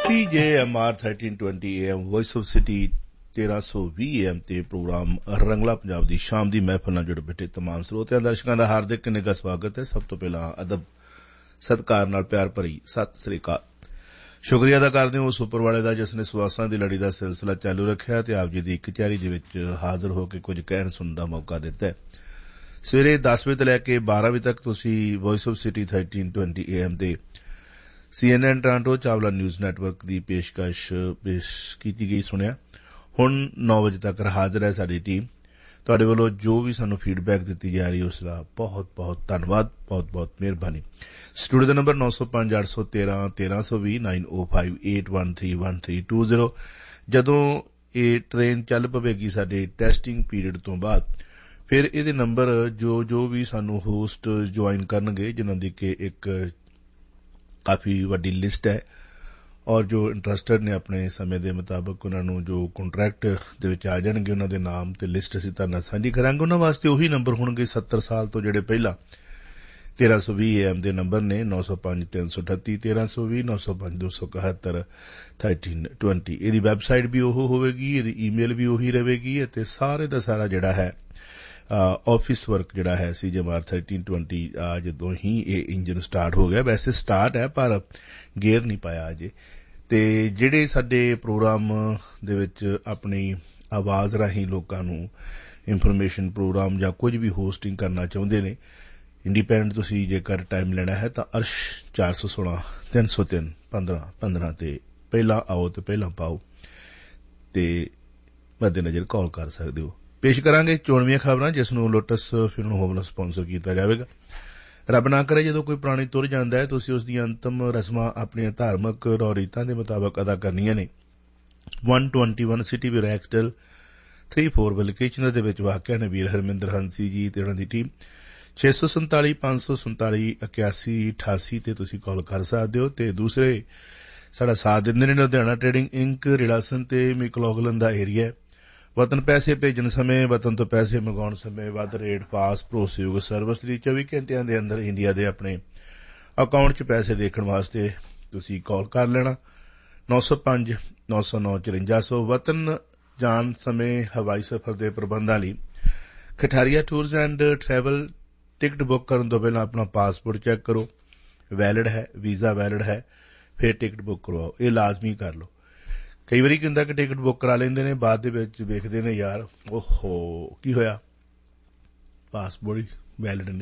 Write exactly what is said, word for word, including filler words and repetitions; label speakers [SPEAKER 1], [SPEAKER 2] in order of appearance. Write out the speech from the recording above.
[SPEAKER 1] ਸੀ ਜੇ M R thirteen twenty A M voice of city ਤੇਰਾਂ ਸੌ ਵੀਹ ਏ ਐਮ ਤੇ ਪ੍ਰੋਗਰਾਮ ਰੰਗਲਾ ਪੰਜਾਬ ਦੀ ਸ਼ਾਮ ਦੀ ਮਹਿਫਲ ਨਾਲ ਜੁੜ ਬੈਠੇ ਤਮਾਮ ਸਰੋਤਿਆਂ ਦਰਸ਼ਕਾਂ ਦਾ ਹਾਰਦਿਕ ਨਿੱਘਾ ਸਵਾਗਤ ਹੈ। ਸਭ ਤੋਂ ਪਹਿਲਾਂ ਅਦਬ ਸਤਿਕਾਰ ਨਾਲ ਪਿਆਰ ਭਰੀ ਸਤਿ ਸ੍ਰੀ ਅਕਾਲ। ਸ਼ੁਕਰੀਆ ਅਦਾ ਕਰਦੇ ਹਾਂ ਉਸ ਉੱਪਰ ਵਾਲੇ ਦਾ ਜਿਸ ਨੇ ਸਵਾਸਾਂ ਦੀ ਲੜੀ ਦਾ ਸਿਲਸਿਲਾ ਚਾਲੂ ਰੱਖਿਆ ਤੇ ਆਪ ਜੀ ਦੀ ਕਚਹਿਰੀ ਦੇ ਵਿੱਚ ਹਾਜ਼ਰ ਹੋ ਕੇ ਕੁਝ ਕਹਿਣ ਸੁਣਨ ਦਾ ਮੌਕਾ ਦਿੱਤਾ ਹੈ। ਸਵੇਰੇ ਦਸ ਵਜੇ ਤੋਂ ਲੈ ਕੇ ਬਾਰਾਂ ਵਜੇ ਤੱਕ ਤੁਸੀਂ voice of city thirteen twenty A M ਦੇ ਸੀ ਐਨ ਐਨ ਟੋਰਾਂਟੋ ਚਾਵਲਾ ਨਿਊਜ਼ ਨੈਟਵਰਕ ਦੀ ਪੇਸ਼ਕਸ਼ ਪੇਸ਼ ਕੀਤੀ ਗਈ ਸੁਣਿਆ। ਹੁਣ ਨੌ ਵਜੇ ਤੱਕ ਹਾਜ਼ਰ ਹੈ ਸਾਡੀ ਟੀਮ। ਤੁਹਾਡੇ ਵੱਲੋਂ ਜੋ ਵੀ ਸਾਨੂੰ ਫੀਡਬੈਕ ਦਿੱਤੀ ਜਾ ਰਹੀ ਉਸ ਦਾ ਬਹੁਤ ਬਹੁਤ ਧੰਨਵਾਦ, ਬਹੁਤ ਬਹੁਤ ਮਿਹਰਬਾਨੀ। ਸਟੂਡੀਓ ਦਾ ਨੰਬਰ ਨੌ ਸੌ ਪੰਜ ਅੱਠ ਸੌ ਤੇਰਾਂ ਤੇਰਾਂ ਸੌ ਵੀਹ ਨਾਈਨ ਓ five eight one three one three two zero. ਜਦੋਂ ਇਹ ਟ੍ਰੇਨ ਚੱਲ ਪਵੇਗੀ ਸਾਡੇ ਟੈਸਟਿੰਗ ਪੀਰੀਅਡ ਤੋਂ ਬਾਅਦ, ਫਿਰ ਇਹਦੇ ਨੰਬਰ ਜੋ ਜੋ ਵੀ ਸਾਨੂੰ ਹੋਸਟ ਜੁਆਇਨ ਕਰਨਗੇ, ਜਿਨ੍ਹਾਂ ਦੀ ਕਿ ਇੱਕ ਕਾਫੀ ਵੱਡੀ ਲਿਸਟ ਹੈ ਔਰ ਜੋ ਇੰਟਰਸਟਡ ਨੇ ਆਪਣੇ ਸਮੇਂ ਦੇ ਮੁਤਾਬਕ ਉਹਨਾਂ ਨੂੰ ਜੋ ਕੰਟਰੈਕਟ ਦੇ ਵਿੱਚ ਆ ਜਾਣਗੇ, ਉਹਨਾਂ ਦੇ ਨਾਮ ਤੇ ਲਿਸਟ ਅਸੀਂ ਤੁਹਾਡੇ ਨਾਲ ਸਾਂਝੀ ਕਰਾਂਗੇ। ਉਹਨਾਂ ਵਾਸਤੇ ਉਹੀ ਨੰਬਰ ਹੋਣਗੇ ਸੱਤਰ ਸਾਲ ਤੋਂ ਜਿਹੜੇ ਪਹਿਲਾਂ ਤੇਰਾਂ ਸੌ ਵੀਹ ਏ ਐਮ ਦੇ ਨੰਬਰ ਨੇ ਨੌ ਸੌ ਪੰਜ ਤਿੰਨ ਸੌ ਅਠੱਤੀ ਤੇਰਾਂ ਸੌ ਵੀਹ ਨੌ ਸੌ ਪੰਜ ਦੋ ਸੌ ਇਕਹੱਤਰ ਥਰਟੀਨ ਟਵੈਂਟੀ। ਇਹਦੀ ਵੈਬਸਾਈਟ ਵੀ ਉਹ ਹੋਵੇਗੀ, ਇਹਦੀ ਈਮੇਲ ਵੀ ਉਹੀ ਰਹੇਗੀ ਅਤੇ ਸਾਰੇ ਦਾ ਸਾਰਾ ਜਿਹੜਾ ਹੈ ਆਫਿਸ ਵਰਕ ਜਿਹੜਾ ਹੈ ਸੀ ਜੇ ਐਮ ਆਰ ਥਰਟੀਨ ਟਵੈਂਟੀ ਜਦੋਂ ਹੀ ਇਹ ਇੰਜਨ ਸਟਾਰਟ ਹੋ ਗਿਆ, ਵੈਸੇ ਸਟਾਰਟ ਹੈ ਪਰ ਗੇਅਰ ਨਹੀਂ ਪਾਇਆ ਅਜੇ। ਤੇ ਜਿਹੜੇ ਸਾਡੇ ਪ੍ਰੋਗਰਾਮ ਦੇ ਵਿੱਚ ਆਪਣੀ ਆਵਾਜ਼ ਰਾਹੀਂ ਲੋਕਾਂ ਨੂੰ ਇਨਫੋਰਮੇਸ਼ਨ ਪ੍ਰੋਗਰਾਮ ਜਾਂ ਕੁਝ ਵੀ ਹੋਸਟਿੰਗ ਕਰਨਾ ਚਾਹੁੰਦੇ ਨੇ ਇੰਡੀਪੈਂਡੈਂਟ, ਤੁਸੀਂ ਜੇਕਰ ਟਾਈਮ ਲੈਣਾ ਹੈ ਤਾਂ ਅਰਸ਼ ਚਾਰ ਸੌ ਸੋਲਾਂ ਤਿੰਨ ਸੌ ਤਿੰਨ ਪੰਦਰਾਂ ਪੰਦਰਾਂ ਤੇ ਪਹਿਲਾਂ ਆਓ ਤੇ ਪਹਿਲਾਂ ਪਾਓ ਤੇ ਮੱਦੇਨਜ਼ਰ ਕਾਲ ਕਰ ਸਕਦੇ ਹੋ। ਪੇਸ਼ ਕਰਾਂਗੇ ਚੋਣਵੀਆਂ ਖਬਰਾਂ, ਜਿਸ ਨੂੰ ਲੋਟਸ ਫਿਲਮ ਹੋਮ ਵੱਲੋਂ ਸਪਾਂਸਰ ਕੀਤਾ ਜਾਵੇਗਾ। ਰੱਬ ਨਾ ਕਰੇ ਜਦੋਂ ਕੋਈ ਪ੍ਰਾਣੀ ਤੁਰ ਜਾਂਦਾ ਹੈ, ਤੁਸੀਂ ਉਸ ਦੀਆਂ ਅੰਤਮ ਰਸਮਾਂ ਆਪਣੀਆਂ ਧਾਰਮਿਕ ਰੌਰੀਤਾਂ ਦੇ ਮੁਤਾਬਕ ਅਦਾ ਕਰਨੀਆਂ ਨੇ। ਇੱਕ ਸੌ ਇੱਕੀ ਸਿਟੀ ਵੀ ਰੈਕਸਡਲ ਥ੍ਰੀ ਫੋਰ ਵੱਲ ਕਿਚਨਰ ਦੇ ਵਿੱਚ ਵਾਕਿਆ ਨੇ ਵੀਰ ਹਰਮਿੰਦਰ ਹੰਸੀ ਜੀ ਤੇ ਉਹਨਾਂ ਦੀ ਟੀਮ। ਛੇ ਸੌ ਸੰਤਾਲੀ ਪੰਜ ਸੌ ਸੰਤਾਲੀ ਇਕਿਆਸੀ ਅਠਾਸੀ ਤੇ ਤੁਸੀਂ ਕਾਲ ਕਰ ਸਕਦੇ ਹੋ। ਤੇ ਦੂਸਰੇ ਸਾਡਾ ਸਾਥ ਦਿੰਦੇ ਨੇ ਲੁਧਿਆਣਾ ਟ੍ਰੇਡਿੰਗ ਇੰਕ, ਰਿਲਾਸਨ ਤੇ ਮਿਕਲੋਗਲਨ ਦਾ ਏਰੀਆ। ਵਤਨ ਪੈਸੇ ਭੇਜਣ ਸਮੇਂ, ਵਤਨ ਤੋਂ ਪੈਸੇ ਮੰਗਾਉਣ ਸਮੇਂ ਵੱਧ ਰੇਟ, ਪਾਸ, ਭਰੋਸੇਯੋਗ ਸਰਵਿਸ ਲਈ ਚੌਵੀ ਘੰਟਿਆਂ ਦੇ ਅੰਦਰ ਇੰਡੀਆ ਦੇ ਆਪਣੇ ਅਕਾਊਂਟ 'ਚ ਪੈਸੇ ਦੇਖਣ ਵਾਸਤੇ ਤੁਸੀਂ ਕਾਲ ਕਰ ਲੈਣਾ ਨੌ ਸੌ ਪੰਜ ਨੌ ਸੌ ਨੌ ਚੁਰੰਜਾ ਸੌ। ਵਤਨ ਜਾਣ ਸਮੇਂ ਹਵਾਈ ਸਫ਼ਰ ਦੇ ਪ੍ਰਬੰਧਾਂ ਲਈ ਖਟਾਰੀਆ tours and travel. Ticket book ਕਰਨ ਤੋਂ ਪਹਿਲਾਂ ਆਪਣਾ ਪਾਸਪੋਰਟ ਚੈੱਕ ਕਰੋ, ਵੈਲਿਡ ਹੈ, ਵੀਜ਼ਾ ਵੈਲਿਡ ਹੈ, ਫਿਰ ਟਿਕਟ ਬੁੱਕ ਕਰਵਾਓ। ਇਹ ਲਾਜ਼ਮੀ ਕਰ ਲਓ। ਕਈ ਵਾਰੀ ਕੀ ਹੁੰਦਾ ਕਿ ਟਿਕਟ ਬੁੱਕ ਕਰਾ ਲੈਂਦੇ ਨੇ, ਬਾਅਦ ਦੇ ਵਿੱਚ ਵੇਖਦੇ ਨੇ ਯਾਰ ਓਹੋ ਕੀ ਹੋਇਆ, ਪਾਸਪੋਰਟ ਹੀ ਵੈਲਿਡ ਨਹੀਂ।